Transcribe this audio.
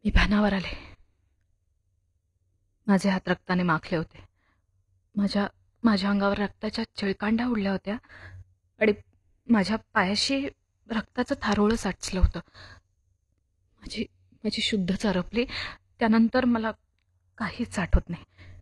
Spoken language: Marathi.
मी भानावर आले. माझे हात रक्ताने माखले होते. माझ्या माझ्या अंगावर रक्ताच्या चिळकांड्या उडल्या होत्या आणि माझ्या पायाशी रक्ताचं थारोळं साचलं होतं. माझी माझी शुद्ध चरपली. त्यानंतर मला काहीच आठवत नाही.